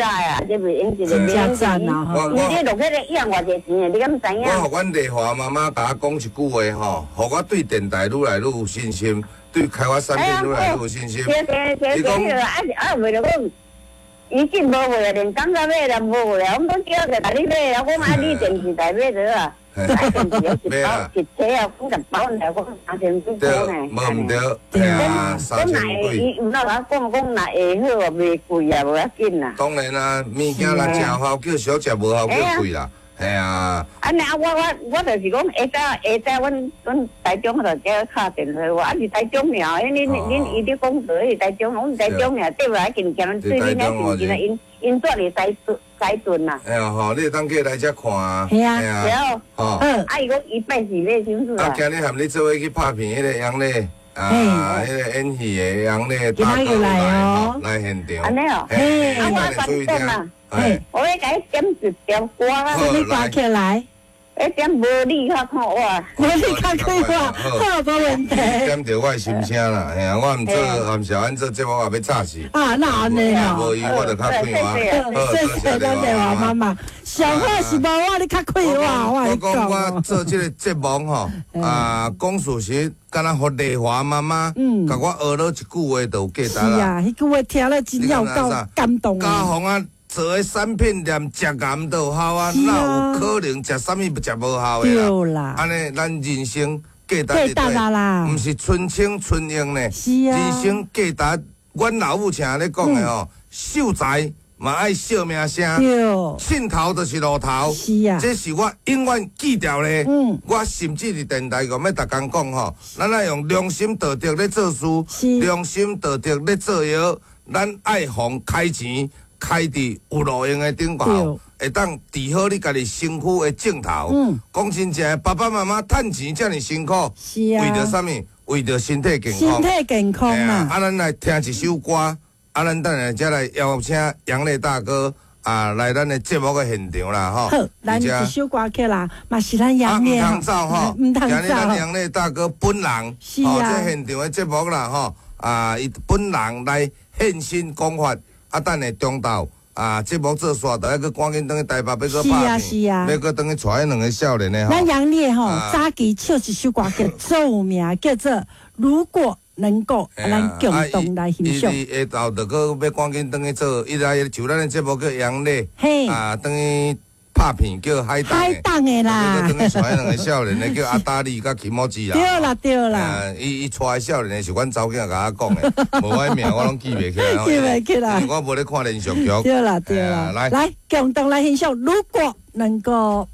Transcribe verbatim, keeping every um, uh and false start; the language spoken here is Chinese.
啦呀，这袂用一个真正赞啊！ 吼，你你落去咧养偌济钱诶，你敢知影？ 我互阮丽华妈妈甲我讲一句话吼，互我对电台愈来愈有信心，对开发产品愈来愈有信心。 你讲，啊啊，为了讲。伊进无货啊，连港仔买都无货啊！我们叫着甲你买啊，我买你电视台买着啊，买电视有一包一车啊，我十包来，我三千几块呢。 无毋对，对啊，三千几。 伊有哪甲讲讲，若会好啊，袂贵啊，无要紧啦。 当然啦，物件若食好，叫小食无好叫贵啦。系啊！ 啊，那我我我就是讲，下早下早，阮阮台中就叫敲电话，我啊是台中苗，因恁恁伊咧讲做是台中，我们台中苗，对不来近近对恁那是是啦，因因做哩西西顿啦。 哎呀吼，你当过来遮看啊？ 系啊， 对哦。 吼， 嗯，啊伊讲伊拜是要什么啊？ 啊，今日含你做伙去拍片，迄个杨丽。啊，迄个演戏的杨丽大哥来来现场。 安尼哦， 嘿， 啊我关键啦。嘿，我要甲伊点一条歌啊！ 你挂起来， 一点无你较看我， 无你较看我，好无问题。 点着我的心声啦，嘿啊，我毋做，含小安做节目也要吵死。 啊，那安尼哦， 无伊我就较快活。 谢谢咱电话妈妈，上好是无我你较快活， 我讲我做这个节目吼，啊，讲事实，敢若互丽华妈妈，嗯，甲我学了一句话就有价值啦。 是啊，迄句话听了真有够感动啊。家红啊！做诶产品连食癌都有效啊，哪有可能食啥物食无效诶啦？安尼咱人生价值伫底，毋是纯青纯英呢。人生价值，阮老母常咧讲诶吼，秀才嘛爱惜名声，凊头就是路头。 是啊， 这是我永远记住咧。嗯，我甚至伫电台讲要逐工讲吼，咱爱用良心道德咧做事，良心道德咧做药，咱爱互开钱。开伫有路用的顶头，会当治好你家己身躯的正头。嗯，讲真正，爸爸妈妈趁钱遮尔辛苦， 是啊， 为着啥物？为着身体健康。身体健康嘛。 啊，咱来听一首歌，啊，咱等下再来邀请杨丽大哥啊来咱的节目的现场啦，吼。 好，咱一首歌曲啦，嘛是咱杨丽哈。啊，唔通走吼， 唔通走。今日咱杨丽大哥本人， 是啊， 这现场的节目啦，吼啊，伊本人来现身讲法。啊，等下中昼啊，节目做煞，就要去赶紧转去台北，要去拍片， 是啊是啊， 要去转去带迄两个少年的吼。 咱杨烈吼，早期唱一首歌叫做名，叫做《如果能够》，咱共同来欣赏。 伊下昼就去要赶紧转去做，伊来就咱的节目叫杨烈，啊，转去拍片叫海档海档的啦， 要去转去带迄两个少年的叫阿达利甲齐莫吉啦。 对啦对啦， 伊伊带少年的是阮查某囝甲我讲的，无我名我拢记袂起来。 记袂起来， 我无咧看连续剧。 对啦对啦，来来共同来欣赏，如果能够。